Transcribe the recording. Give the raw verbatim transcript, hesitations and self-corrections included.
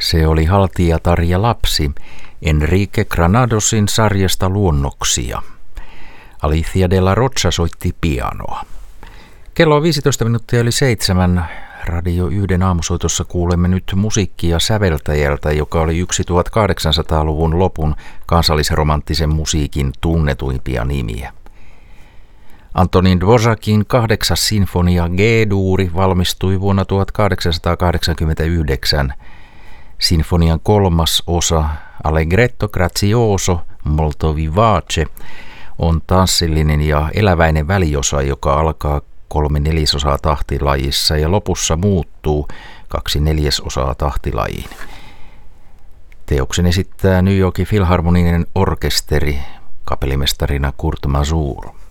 Se oli haltijatar ja lapsi Enrique Granadosin sarjasta Luonnoksia. Alicia de la Rocha soitti pianoa. Kello on viisitoista minuuttia yli seitsemän. Radio yhden aamusoitossa kuulemme nyt musiikkia säveltäjältä, joka oli tuhatkahdeksansataaluvun lopun kansallisromanttisen musiikin tunnetuimpia nimiä. Antonin Dvořákin kahdeksas sinfonia G-duuri valmistui vuonna tuhatkahdeksansataakahdeksankymmentäyhdeksän. Sinfonian kolmas osa Allegretto grazioso molto vivace on tanssillinen ja eläväinen väliosa, joka alkaa kolme neljäsosaa tahtilajissa ja lopussa muuttuu kaksi neljäsosaa tahtilajiin. Teoksen esittää New Yorkin Filharmoninen orkesteri, kapellimestarina Kurt Masur.